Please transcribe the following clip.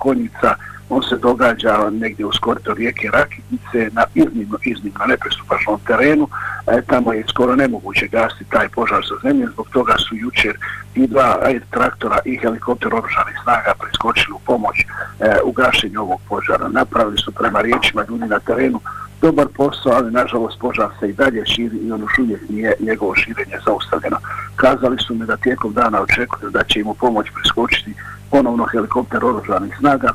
Konjica. On se događa negdje uz korito rijeke Rakitnice na iznimno nepristupačnom terenu. Tamo je skoro nemoguće gasiti taj požar sa zemlje, zbog toga su jučer i 2 traktora i helikopter oružanih snaga preskočili u pomoć u gašenju ovog požara. Napravili su prema riječima ljudi na terenu dobar posao, ali nažalost požar se i dalje širi i on još uvijek nije njegovo širenje zaustavljeno. Kazali su mi da tijekom dana očekuju da će im u pomoć preskočiti ponovno helikopter oružanih snaga,